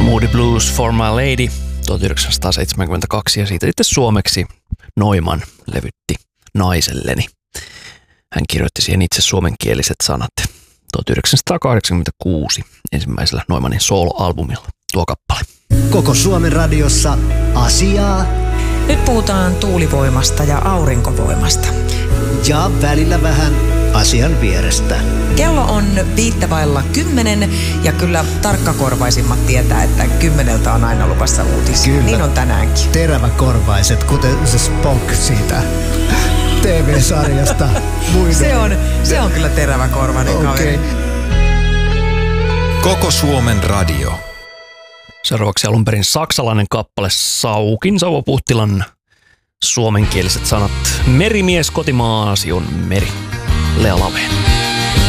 Moody Blues for My Lady 1972 ja siitä sitten suomeksi Neumann levytti Naiselleni. Hän kirjoitti siihen itse suomenkieliset sanat 1986 ensimmäisellä Neumannin solo-albumilla tuo kappale. Koko Suomen radiossa asiaa. Nyt puhutaan tuulivoimasta ja aurinkovoimasta. Ja välillä vähän asian vierestä. Kello on 9:05 ja kyllä tarkkakorvaisimmat tietää, että 10 on aina luvassa uutisia. Kyllä. Niin on tänäänkin. Teräväkorvaiset, kuten se Spock siitä TV-sarjasta. Se on kyllä teräväkorvainen kaveri. Koko Suomen radio. Seuraavaksi alun perin saksalainen kappale Saukin Sauva Puhtilan suomenkieliset sanat. Merimies kotimaasi on meri. Lea Laveen.